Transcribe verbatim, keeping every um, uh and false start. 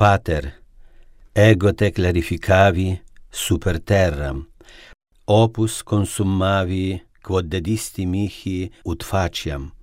Pater, ego te clarificavi super terram, opus consummavi quod dedisti mihi ut faciam.